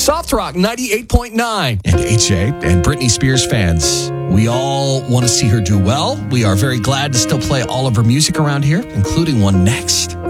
Soft Rock 98.9. And AJ and Britney Spears fans, we all want to see her do well. We are very glad to still play all of her music around here, including one next.